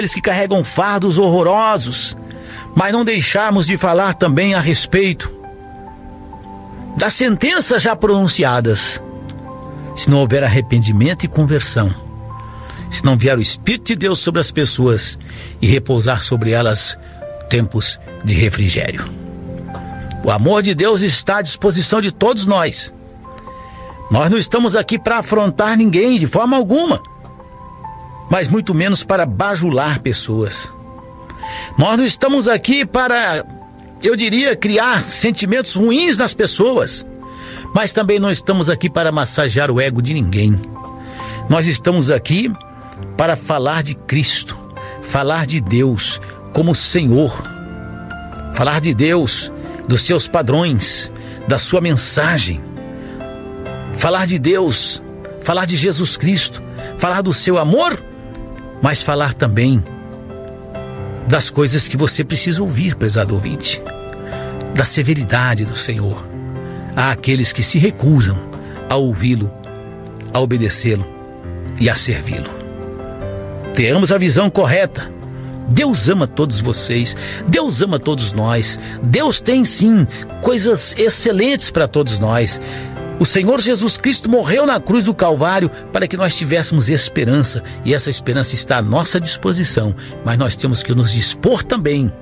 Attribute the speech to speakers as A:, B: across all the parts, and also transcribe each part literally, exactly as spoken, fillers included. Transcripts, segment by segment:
A: aqueles que carregam fardos horrorosos, mas não deixarmos de falar também a respeito das sentenças já pronunciadas. Se não houver arrependimento e conversão, se não vier o Espírito de Deus sobre as pessoas e repousar sobre elas tempos de refrigério. O amor de Deus está à disposição de todos nós. Nós não estamos aqui para afrontar ninguém de forma alguma, mas muito menos para bajular pessoas. Nós não estamos aqui para, eu diria, criar sentimentos ruins nas pessoas, mas também não estamos aqui para massagear o ego de ninguém. Nós estamos aqui para falar de Cristo, falar de Deus como Senhor, falar de Deus, dos seus padrões, da sua mensagem, falar de Deus, falar de Jesus Cristo, falar do seu amor, mas falar também das coisas que você precisa ouvir, prezado ouvinte, da severidade do Senhor. Há aqueles que se recusam a ouvi-lo, a obedecê-lo e a servi-lo. Tenhamos a visão correta. Deus ama todos vocês, Deus ama todos nós, Deus tem sim coisas excelentes para todos nós. O Senhor Jesus Cristo morreu na cruz do Calvário para que nós tivéssemos esperança, e essa esperança está à nossa disposição, mas nós temos que nos dispor também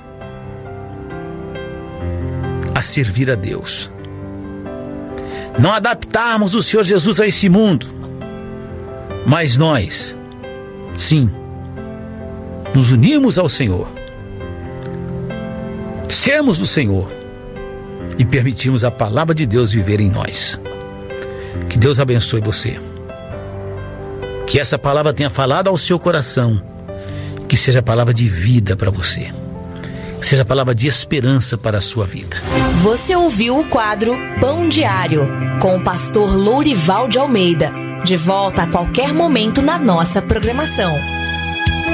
A: a servir a Deus. Não adaptarmos o Senhor Jesus a esse mundo, mas nós, sim, nos unirmos ao Senhor, sermos do Senhor e permitirmos a palavra de Deus viver em nós. Que Deus abençoe você. Que essa palavra tenha falado ao seu coração, que seja a palavra de vida para você, que seja a palavra de esperança para a sua vida.
B: Você ouviu o quadro Pão Diário, com o pastor Lourival de Almeida. De volta a qualquer momento na nossa programação.